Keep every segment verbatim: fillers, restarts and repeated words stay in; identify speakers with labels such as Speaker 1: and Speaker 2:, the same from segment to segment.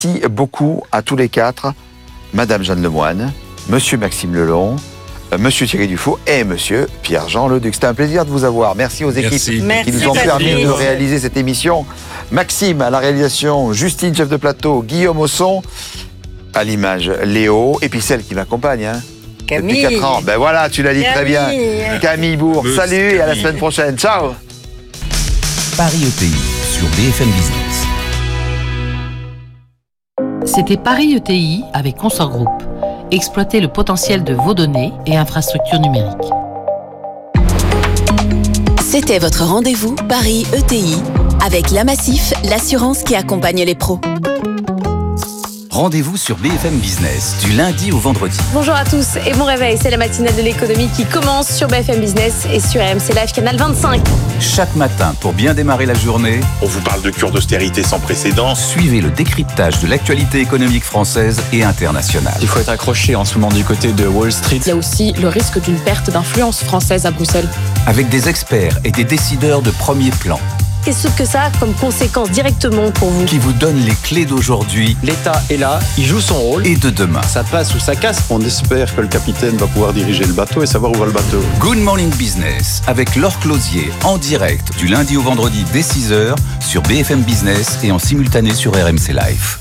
Speaker 1: Merci beaucoup à tous les quatre, Madame Jeanne Lemoine, Monsieur Maxime Lelon, Monsieur Thierry Dufault et Monsieur Pierre-Jean Leduc. C'était un plaisir de vous avoir. Merci aux équipes
Speaker 2: Merci.
Speaker 1: qui
Speaker 3: Merci,
Speaker 1: nous ont
Speaker 3: Patrick.
Speaker 1: permis de réaliser cette émission. Maxime à la réalisation, Justine chef de plateau, Guillaume au son, à l'image Léo, et puis celle qui m'accompagne, hein,
Speaker 3: Camille.
Speaker 1: depuis quatre ans. Ben voilà, tu l'as dit très bien.
Speaker 3: Camille.
Speaker 1: Camille Bourg.
Speaker 2: Monsieur
Speaker 1: Salut et à la
Speaker 2: Camille.
Speaker 1: semaine prochaine. Ciao.
Speaker 4: Paris E T I sur B F M Business.
Speaker 5: C'était Paris E T I avec Consort Group. Exploiter le potentiel de vos données et infrastructures numériques.
Speaker 6: C'était votre rendez-vous Paris E T I avec La Massif, l'assurance qui accompagne les pros.
Speaker 4: Rendez-vous sur B F M Business du lundi au vendredi.
Speaker 7: Bonjour à tous et bon réveil, c'est la matinale de l'économie qui commence sur B F M Business et sur R M C Live Canal vingt-cinq.
Speaker 4: Chaque matin, pour bien démarrer la journée,
Speaker 2: On vous parle de cure d'austérité sans précédent.
Speaker 4: suivez le décryptage de l'actualité économique française et internationale.
Speaker 8: Il faut être accroché en ce moment du côté de Wall Street.
Speaker 7: Il y a aussi le risque d'une perte d'influence française à Bruxelles.
Speaker 4: Avec des experts et des décideurs de premier plan
Speaker 7: Et ce que ça a comme conséquence directement pour vous.
Speaker 4: qui vous donnent les clés d'aujourd'hui
Speaker 8: L'État est là, il joue son rôle.
Speaker 4: et de demain.
Speaker 8: Ça passe ou ça casse.
Speaker 9: On espère que le capitaine va pouvoir diriger le bateau et savoir où va le bateau.
Speaker 4: Good Morning Business avec Laure Closier en direct du lundi au vendredi dès six heures sur B F M Business et en simultané sur R M C Live.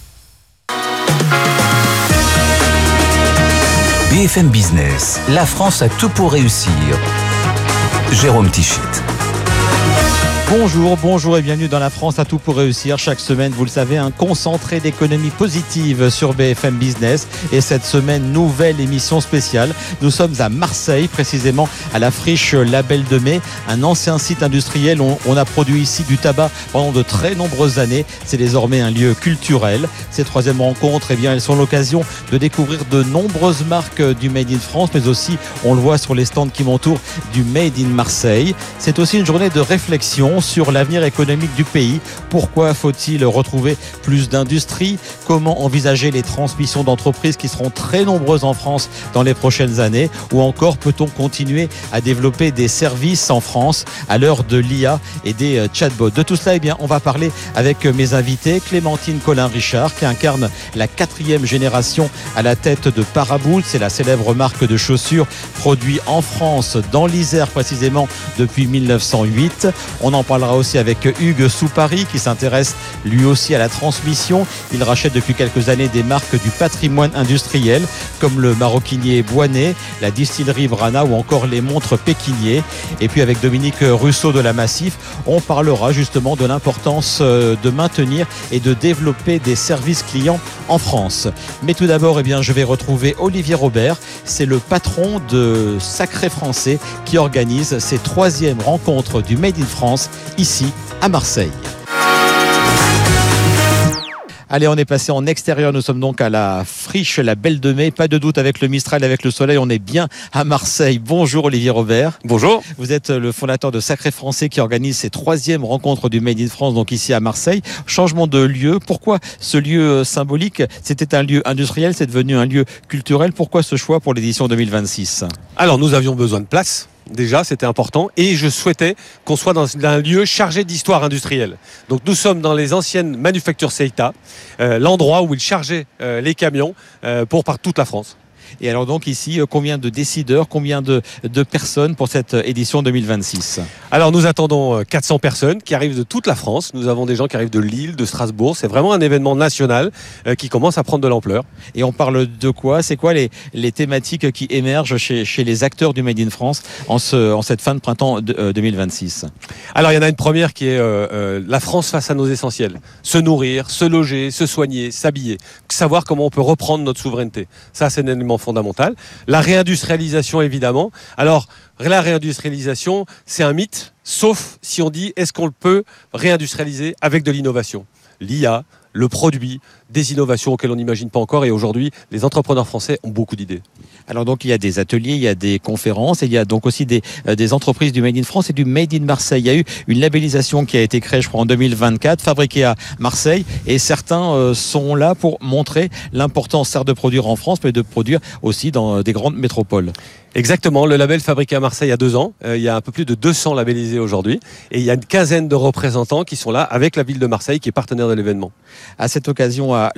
Speaker 4: B F M Business, la France a tout pour réussir. Jérôme Tichit.
Speaker 10: Bonjour, bonjour et bienvenue dans La France à tout pour réussir. Chaque semaine, vous le savez, un concentré d'économie positive sur B F M Business. Et cette semaine, nouvelle émission spéciale. Nous sommes à Marseille, précisément à la friche Label de Mai, un ancien site industriel. On, on a produit ici du tabac pendant de très nombreuses années. C'est désormais un lieu culturel. Ces troisième rencontres, eh bien, elles sont l'occasion de découvrir de nombreuses marques du Made in France, mais aussi, on le voit sur les stands qui m'entourent, du Made in Marseille. C'est aussi une journée de réflexion sur l'avenir économique du pays. Pourquoi faut-il retrouver plus d'industrie? Comment envisager les transmissions d'entreprises qui seront très nombreuses en France dans les prochaines années? Ou encore, peut-on continuer à développer des services en France à l'heure de l'I A et des chatbots? De tout cela, eh bien, on va parler avec mes invités. Clémentine Colin-Richard, qui incarne la quatrième génération à la tête de Paraboot. C'est la célèbre marque de chaussures produite en France, dans l'Isère précisément, depuis mille neuf cent huit. On en parlera aussi avec Hugues Soupari, qui s'intéresse lui aussi à la transmission. Il rachète depuis quelques années des marques du patrimoine industriel, comme le maroquinier Boinet, la distillerie Brana ou encore les montres Pékinier. Et puis avec Dominique Russo de La Massif, on parlera justement de l'importance de maintenir et de développer des services clients en France. Mais tout d'abord, eh bien, je vais retrouver Olivier Robert. C'est le patron de Sacré Français qui organise ces troisièmes rencontres du Made in France ici à Marseille. Allez, on est passé en extérieur. Nous sommes donc à la friche Label de Mai. Pas de doute, avec le Mistral, avec le soleil, on est bien à Marseille. Bonjour Olivier Robert.
Speaker 8: Bonjour.
Speaker 10: Vous êtes le fondateur de Sacré Français qui organise ces troisièmes rencontres du Made in France, donc ici à Marseille. Changement de lieu. Pourquoi ce lieu symbolique? C'était un lieu industriel, c'est devenu un lieu culturel. Pourquoi ce choix pour l'édition deux mille vingt-six?
Speaker 11: Alors, nous avions besoin de place. Déjà, c'était important. Et je souhaitais qu'on soit dans un lieu chargé d'histoire industrielle. Donc, nous sommes dans les anciennes manufactures Seita, euh, l'endroit où ils chargeaient euh, les camions euh, pour par toute la France.
Speaker 10: Et alors donc ici, combien de décideurs, combien de, de personnes pour cette édition deux mille vingt-six?
Speaker 11: Alors nous attendons quatre cents personnes qui arrivent de toute la France. Nous avons des gens qui arrivent de Lille, de Strasbourg. C'est vraiment un événement national euh, qui commence à prendre de l'ampleur.
Speaker 10: Et on parle de quoi? C'est quoi les, les thématiques qui émergent chez, chez les acteurs du Made in France en, ce, en cette fin de printemps de, euh, deux mille vingt-six?
Speaker 11: Alors il y en a une première qui est euh, euh, la France face à nos essentiels. Se nourrir, se loger, se soigner, s'habiller. Savoir comment on peut reprendre notre souveraineté. Ça, c'est un élément fondamental. La réindustrialisation, évidemment. Alors, la réindustrialisation, c'est un mythe, sauf si on dit est-ce qu'on peut réindustrialiser avec de l'innovation? L'I A, le produit, des innovations auxquelles on n'imagine pas encore. Et aujourd'hui, les entrepreneurs français ont beaucoup d'idées.
Speaker 10: Alors donc il y a des ateliers, il y a des conférences, et il y a donc aussi des, euh, des entreprises du Made in France et du Made in Marseille. Il y a eu une labellisation qui a été créée, je crois, en deux mille vingt-quatre, fabriquée à Marseille, et certains euh, sont là pour montrer l'importance, certes, de produire en France, mais de produire aussi dans des grandes métropoles.
Speaker 11: Exactement, le label fabriqué à Marseille il y a deux ans, euh, il y a un peu plus de deux cents labellisés aujourd'hui, et il y a une quinzaine de représentants qui sont là avec la ville de Marseille qui est partenaire de l'événement.
Speaker 10: À cette occasion, à